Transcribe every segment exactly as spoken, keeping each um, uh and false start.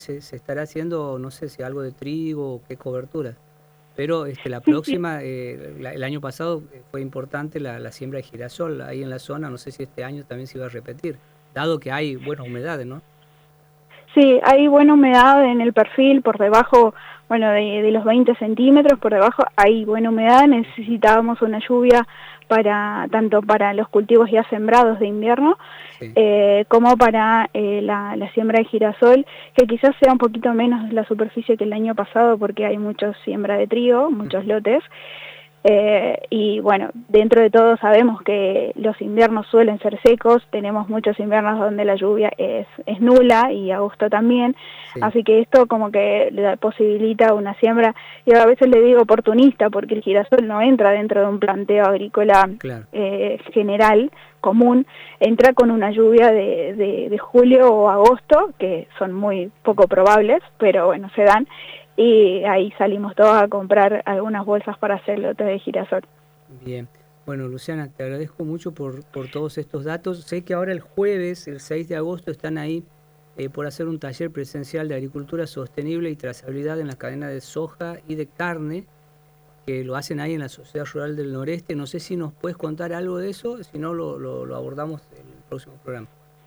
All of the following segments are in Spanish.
se, se estará haciendo, no sé si algo de trigo o qué cobertura. Pero este, la Sí, sí. próxima, eh, la- el año pasado eh, fue importante la, la siembra de girasol ahí en la zona. No sé si este año también se iba a repetir, dado que hay buenas humedades, ¿no? Sí, hay buena humedad en el perfil, por debajo, bueno, de, de los veinte centímetros, por debajo hay buena humedad, necesitábamos una lluvia para tanto para los cultivos ya sembrados de invierno, Sí. eh, como para eh, la, la siembra de girasol, que quizás sea un poquito menos la superficie que el año pasado, porque hay mucha siembra de trigo, muchos Ujú. lotes. Eh, y bueno, dentro de todo sabemos que los inviernos suelen ser secos, tenemos muchos inviernos donde la lluvia es, es nula y agosto también, Sí, así que esto como que le da- posibilita una siembra, y a veces le digo oportunista porque el girasol no entra dentro de un planteo agrícola claro. eh, general, común, entra con una lluvia de, de, de julio o agosto, que son muy poco Ujú. probables, pero bueno, se dan, y ahí salimos todos a comprar algunas bolsas para hacer lotes de girasol. Bien. Bueno, Luciana, te agradezco mucho por, por todos estos datos. Sé que ahora el jueves, el seis de agosto, están ahí eh, por hacer un taller presencial de agricultura sostenible y trazabilidad en la cadena de soja y de carne, que lo hacen ahí en la Sociedad Rural del Noreste. No sé si nos puedes contar algo de eso, si no lo, lo, lo abordamos en el próximo programa.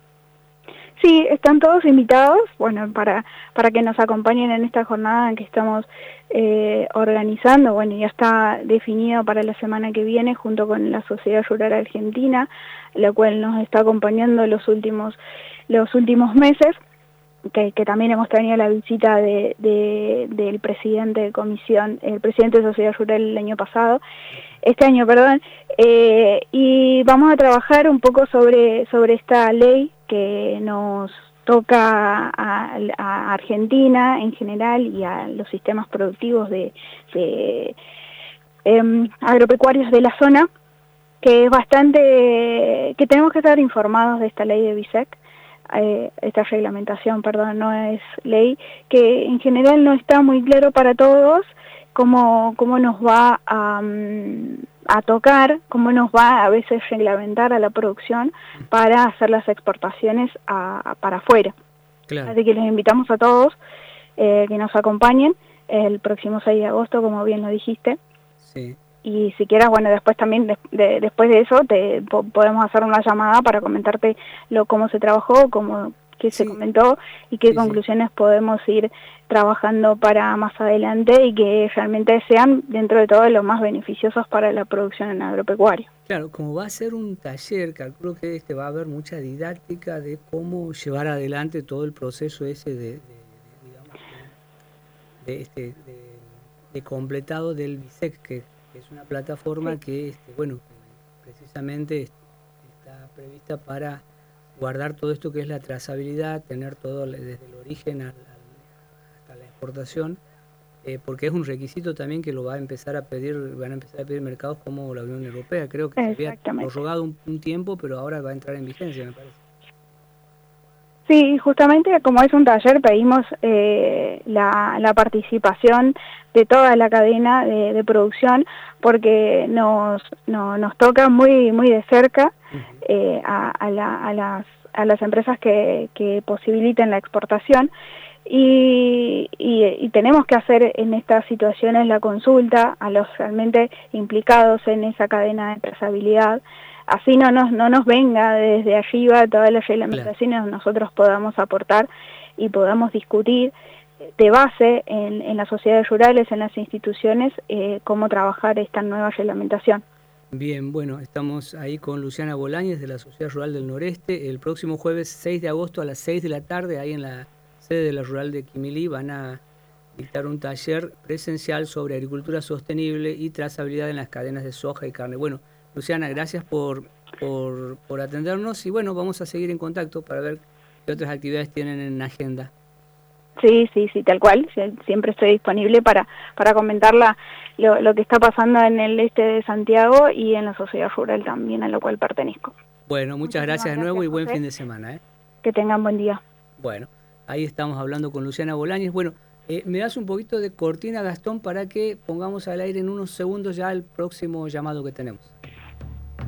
Sí, están todos invitados, bueno, para, para que nos acompañen en esta jornada en que estamos eh, organizando, bueno, ya está definido para la semana que viene junto con la Sociedad Rural Argentina, la cual nos está acompañando los últimos, los últimos meses. Que, que también hemos tenido la visita de, de, del presidente de comisión, el presidente de Sociedad Rural el año pasado, este año, perdón, eh, y vamos a trabajar un poco sobre, sobre esta ley que nos toca a, a Argentina en general y a los sistemas productivos de, de eh, agropecuarios de la zona, que es bastante, que tenemos que estar informados de esta ley de BISEC, eh, esta reglamentación, perdón, no es ley, que en general no está muy claro para todos cómo, cómo nos va a, um, a tocar, cómo nos va a veces reglamentar a la producción Ujú. para hacer las exportaciones a, a, para afuera. Claro, Así que les invitamos a todos eh, que nos acompañen el próximo seis de agosto, como bien lo dijiste, sí, y si quieras, bueno, después también, de, de, después de eso, te po podemos hacer una llamada para comentarte lo cómo se trabajó, cómo qué se sí, comentó y qué sí, sí. conclusiones podemos ir trabajando para más adelante y que realmente sean, dentro de todo, los más beneficiosos para la producción en agropecuario. Claro, como va a ser un taller, calculo que este va a haber mucha didáctica de cómo llevar adelante todo el proceso ese de, de- de, digamos, de, de este, de, de completado del BISEC, que, que es una plataforma Sí, que, este, bueno, que precisamente es- está prevista para guardar todo esto que es la trazabilidad, tener todo le- desde el origen al- al- hasta la exportación, eh, porque es un requisito también que lo va a empezar a pedir, van a empezar a pedir mercados como la Unión Europea. Creo que se había exactamente. prorrogado un, un tiempo, pero ahora va a entrar en vigencia, me parece. Sí, justamente como es un taller pedimos eh, la, la participación de toda la cadena de, de producción porque nos, no, nos toca muy, muy de cerca Ujú. eh, a, a, la, a, las, a las empresas que, que posibiliten la exportación y, y, y tenemos que hacer en estas situaciones la consulta a los realmente implicados en esa cadena de trazabilidad. Así no nos, no nos venga desde arriba todas las Claro. reglamentaciones, nosotros podamos aportar y podamos discutir de base en, en las sociedades rurales, en las instituciones, eh, cómo trabajar esta nueva reglamentación. Bien, bueno, estamos ahí con Luciana Bolañez de la Sociedad Rural del Noreste. El próximo jueves seis de agosto a las seis de la tarde, ahí en la sede de la Rural de Quimilí, van a dictar un taller presencial sobre agricultura sostenible y trazabilidad en las cadenas de soja y carne. Bueno, Luciana, gracias por, por, por atendernos y bueno, vamos a seguir en contacto para ver qué otras actividades tienen en agenda. Sí, sí, sí, tal cual. Siempre estoy disponible para, para comentar la, lo, lo que está pasando en el este de Santiago y en la sociedad rural también, a la cual pertenezco. Bueno, muchas Muchísimas gracias de nuevo gracias, y buen José. fin de semana, ¿eh? Que tengan buen día. Bueno, ahí estamos hablando con Luciana Bolañez. Bueno, eh, me das un poquito de cortina, Gastón, para que pongamos al aire en unos segundos ya el próximo llamado que tenemos.